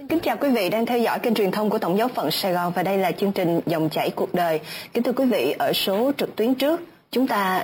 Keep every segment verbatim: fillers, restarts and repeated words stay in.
Kính chào quý vị đang theo dõi kênh truyền thông của Tổng giáo phận Sài Gòn và đây là chương trình Dòng chảy cuộc đời. Kính thưa quý vị, ở số trực tuyến trước chúng ta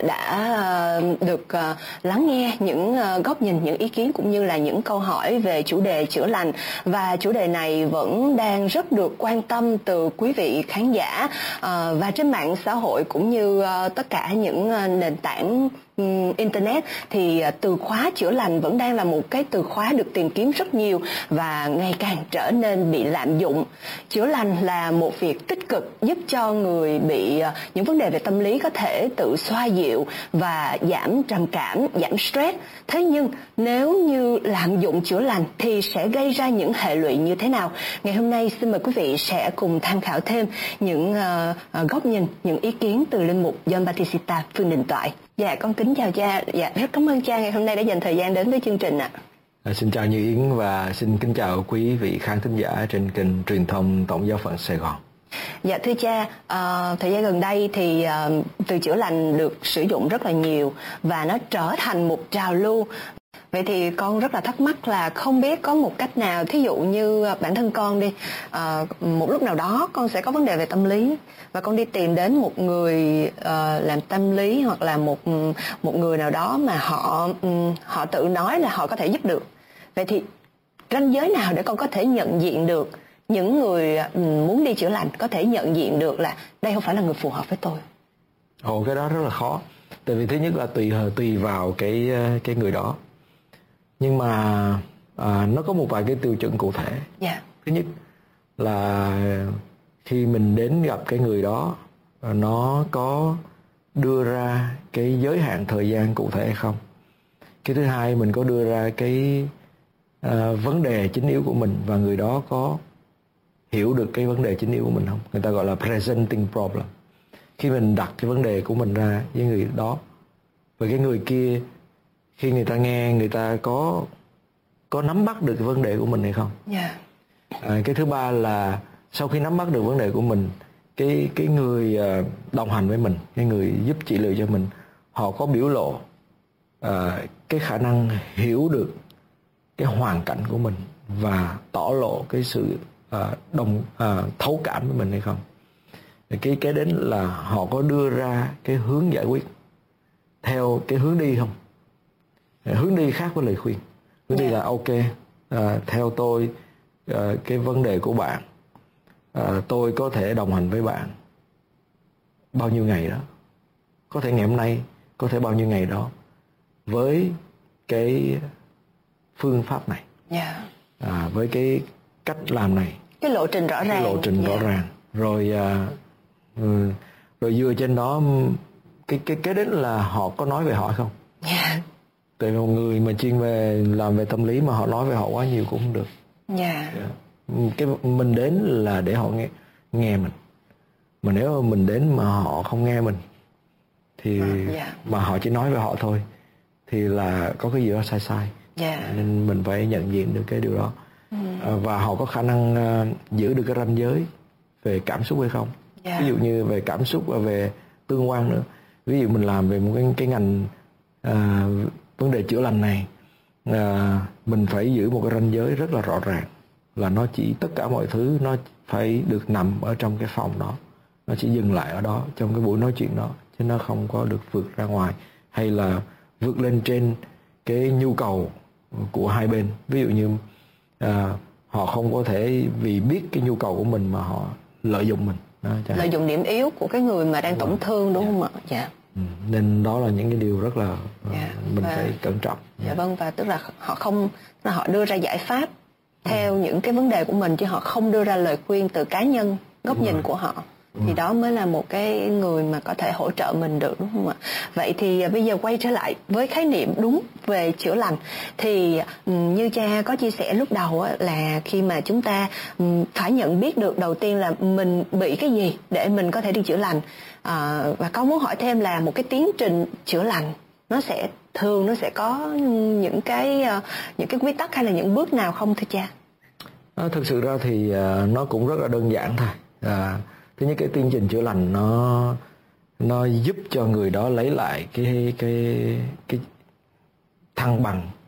đã được lắng nghe những góc nhìn, những ý kiến cũng như là những câu hỏi về chủ đề chữa lành, và chủ đề này vẫn đang rất được quan tâm từ quý vị khán giả và trên mạng xã hội cũng như tất cả những nền tảng Internet thì từ khóa chữa lành vẫn đang là một cái từ khóa được tìm kiếm rất nhiều và ngày càng trở nên bị lạm dụng. Chữa lành là một việc tích cực giúp cho người bị những vấn đề về tâm lý có thể tự xoa dịu và giảm trầm cảm, giảm stress. Thế nhưng nếu như lạm dụng chữa lành thì sẽ gây ra những hệ lụy như thế nào? Ngày hôm nay xin mời quý vị sẽ cùng tham khảo thêm những uh, góc nhìn, những ý kiến từ linh mục John Batista Phương Đình Toại. Dạ, con kính chào cha. Dạ, rất cảm ơn cha ngày hôm nay đã dành thời gian đến với chương trình ạ. À, xin chào Như Yến và xin kính chào quý vị khán thính giả trên kênh truyền thông Tổng giáo phận Sài Gòn. Dạ thưa cha, uh, thời gian gần đây thì uh, từ chữa lành được sử dụng rất là nhiều và nó trở thành một trào lưu. Vậy thì con rất là thắc mắc là không biết có một cách nào, thí dụ như bản thân con đi, uh, một lúc nào đó con sẽ có vấn đề về tâm lý và con đi tìm đến một người uh, làm tâm lý hoặc là một một người nào đó mà họ um, họ tự nói là họ có thể giúp được. Vậy thì ranh giới nào để con có thể nhận diện được những người um, muốn đi chữa lành, có thể nhận diện được là đây không phải là người phù hợp với tôi? Ồ, cái đó rất là khó. Tại vì thứ nhất là tùy tùy vào cái cái người đó. Nhưng mà à, nó có một vài cái tiêu chuẩn cụ thể. Yeah. Thứ nhất là khi mình đến gặp cái người đó, nó có đưa ra cái giới hạn thời gian cụ thể hay không. Cái thứ hai, mình có đưa ra cái à, vấn đề chính yếu của mình và người đó có hiểu được cái vấn đề chính yếu của mình không. Người ta gọi là presenting problem. Khi mình đặt cái vấn đề của mình ra với người đó, và cái người kia khi người ta nghe, người ta có có nắm bắt được cái vấn đề của mình hay không. Yeah. À, cái thứ ba là sau khi nắm bắt được vấn đề của mình, cái cái người đồng hành với mình, cái người giúp trị liệu cho mình, họ có biểu lộ à, cái khả năng hiểu được cái hoàn cảnh của mình và tỏ lộ cái sự à, đồng à, thấu cảm với mình hay không. Cái cái đến là họ có đưa ra cái hướng giải quyết theo cái hướng đi không. Hướng đi khác với lời khuyên. Hướng đi là ok, à, theo tôi à, cái vấn đề của bạn, à, tôi có thể đồng hành với bạn bao nhiêu ngày đó, có thể ngày hôm nay, có thể bao nhiêu ngày đó, với cái phương pháp này. Yeah. À, với cái cách làm này, cái lộ trình rõ ràng, cái lộ trình yeah. rõ ràng. Rồi à, rồi dựa trên đó cái cái cái đến là họ có nói về họ không. Yeah. Tại một người mà chuyên về làm về tâm lý mà họ nói về họ quá nhiều cũng không được. Yeah. Cái mình đến là để họ nghe nghe mình. Mà nếu mà mình đến mà họ không nghe mình thì yeah. mà họ chỉ nói về họ thôi thì là có cái gì đó sai sai. Yeah. Nên mình phải nhận diện được cái điều đó. Ừ. Và họ có khả năng uh, giữ được cái ranh giới về cảm xúc hay không. Yeah. Ví dụ như về cảm xúc và về tương quan nữa. Ví dụ mình làm về một cái, cái ngành à, vấn đề chữa lành này, à, mình phải giữ một cái ranh giới rất là rõ ràng, là nó chỉ tất cả mọi thứ nó phải được nằm ở trong cái phòng đó, nó chỉ dừng lại ở đó trong cái buổi nói chuyện đó, chứ nó không có được vượt ra ngoài hay là vượt lên trên cái nhu cầu của hai bên. Ví dụ như à, họ không có thể vì biết cái nhu cầu của mình mà họ lợi dụng mình đó, lợi dụng điểm yếu của cái người mà đang tổn thương, đúng không ạ? Dạ. Ừ, nên đó là những cái điều rất là yeah. mình và, phải cẩn trọng. Dạ yeah. Vâng, và tức là họ không là họ đưa ra giải pháp theo ừ. những cái vấn đề của mình, chứ họ không đưa ra lời khuyên từ cá nhân, góc đúng nhìn rồi. Của họ. Đúng thì rồi. Đó mới là một cái người mà có thể hỗ trợ mình được, đúng không ạ? Vậy thì bây giờ quay trở lại với khái niệm đúng về chữa lành, thì như cha có chia sẻ lúc đầu là khi mà chúng ta phải nhận biết được đầu tiên là mình bị cái gì để mình có thể đi chữa lành. À, và con muốn hỏi thêm là một cái tiến trình chữa lành nó sẽ thường nó sẽ có những cái những cái quy tắc hay là những bước nào không thưa cha? À, thực sự ra thì uh, nó cũng rất là đơn giản thôi. À, thứ nhất, cái tiến trình chữa lành nó nó giúp cho người đó lấy lại cái cái cái thăng bằng